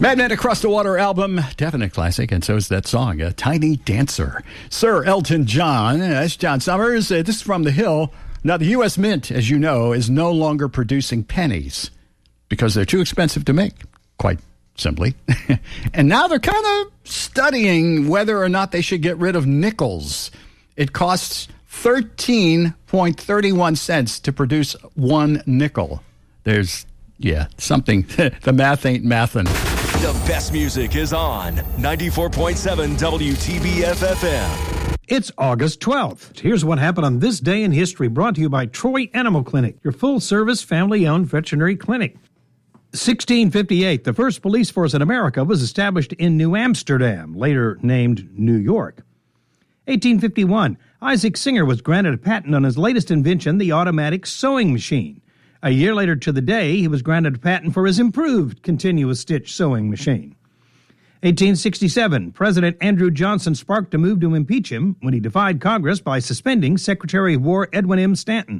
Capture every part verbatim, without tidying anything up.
Madman Across the Water album, definite classic, and so is that song, A Tiny Dancer. Sir Elton John, that's John Summers. Uh, this is from The Hill. Now, the U S Mint, as you know, is no longer producing pennies because they're too expensive to make, quite simply. And now they're kind of studying whether or not they should get rid of nickels. It costs thirteen point three one cents to produce one nickel. There's, yeah, something. The math ain't mathin'. The best music is on ninety-four point seven W T B F F M. It's August twelfth. Here's what happened on this day in history, brought to you by Troy Animal Clinic, your full-service, family-owned veterinary clinic. sixteen fifty-eight, the first police force in America was established in New Amsterdam, later named New York. eighteen fifty-one, Isaac Singer was granted a patent on his latest invention, the automatic sewing machine. A year later to the day, he was granted a patent for his improved continuous stitch sewing machine. eighteen sixty-seven, President Andrew Johnson sparked a move to impeach him when he defied Congress by suspending Secretary of War Edwin M. Stanton.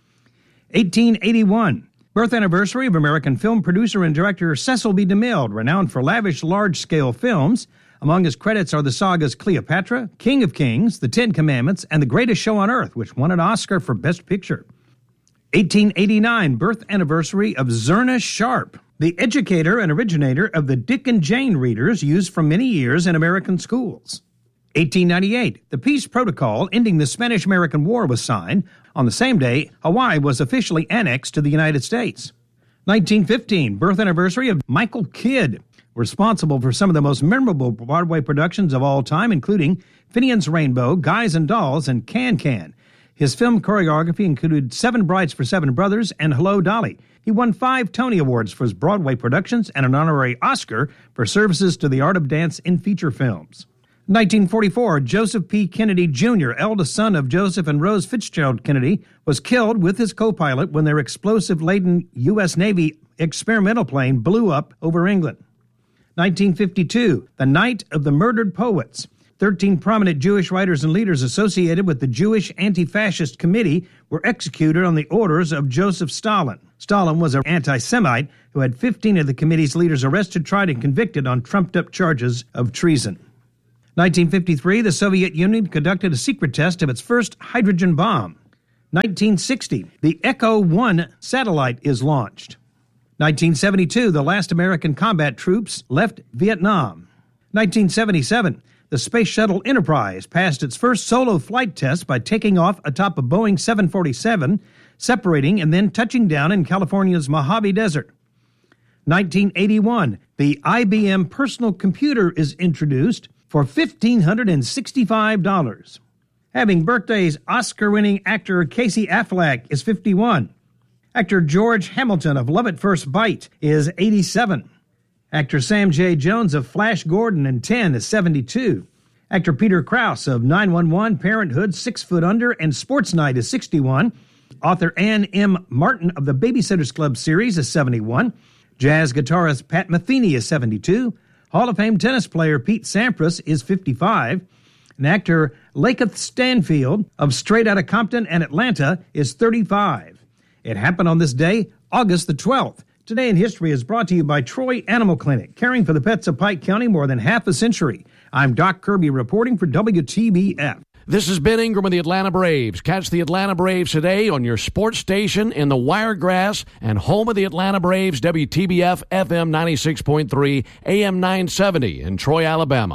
eighteen eighty-one, birth anniversary of American film producer and director Cecil B. DeMille, renowned for lavish large-scale films. Among his credits are the sagas Cleopatra, King of Kings, The Ten Commandments, and The Greatest Show on Earth, which won an Oscar for Best Picture. eighteen eighty-nine, birth anniversary of Zerna Sharp, the educator and originator of the Dick and Jane readers used for many years in American schools. eighteen ninety-eight, the peace protocol ending the Spanish-American War was signed. On the same day, Hawaii was officially annexed to the United States. nineteen fifteen, birth anniversary of Michael Kidd, responsible for some of the most memorable Broadway productions of all time, including Finian's Rainbow, Guys and Dolls, and Can-Can. His film choreography included Seven Brides for Seven Brothers and Hello, Dolly. He won five Tony Awards for his Broadway productions and an honorary Oscar for services to the art of dance in feature films. nineteen forty-four, Joseph P. Kennedy Junior, eldest son of Joseph and Rose Fitzgerald Kennedy, was killed with his co-pilot when their explosive-laden U S Navy experimental plane blew up over England. nineteen fifty-two, the Night of the Murdered Poets. Thirteen prominent Jewish writers and leaders associated with the Jewish Anti-Fascist Committee were executed on the orders of Joseph Stalin. Stalin was an anti-Semite who had fifteen of the committee's leaders arrested, tried, and convicted on trumped-up charges of treason. nineteen fifty-three, the Soviet Union conducted a secret test of its first hydrogen bomb. nineteen sixty, the Echo one satellite is launched. nineteen seventy-two, the last American combat troops left Vietnam. nineteen seventy-seven, the Space Shuttle Enterprise passed its first solo flight test by taking off atop a Boeing seven forty-seven, separating and then touching down in California's Mojave Desert. nineteen eighty-one, the I B M personal computer is introduced for one thousand five hundred sixty-five dollars. Having birthdays, Oscar-winning actor Casey Affleck is fifty-one. Actor George Hamilton of Love at First Bite is eighty-seven. Actor Sam J. Jones of Flash Gordon and ten is seventy-two. Actor Peter Krause of nine one one, Parenthood, Six Foot Under, and Sports Night is sixty-one. Author Ann M. Martin of the Babysitters Club series is seventy-one. Jazz guitarist Pat Metheny is seventy-two. Hall of Fame tennis player Pete Sampras is fifty-five. And actor Lakeith Stanfield of Straight Outta Compton and Atlanta is thirty-five. It happened on this day, August the twelfth. Today in History is brought to you by Troy Animal Clinic, caring for the pets of Pike County more than half a century. I'm Doc Kirby reporting for W T B F. This is Ben Ingram of the Atlanta Braves. Catch the Atlanta Braves today on your sports station in the Wiregrass and home of the Atlanta Braves, W T B F F M ninety-six point three, A M nine seventy in Troy, Alabama.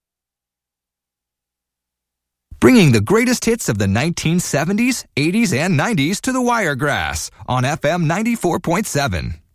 Bringing the greatest hits of the nineteen seventies, eighties, and nineties to the Wiregrass on F M ninety-four point seven.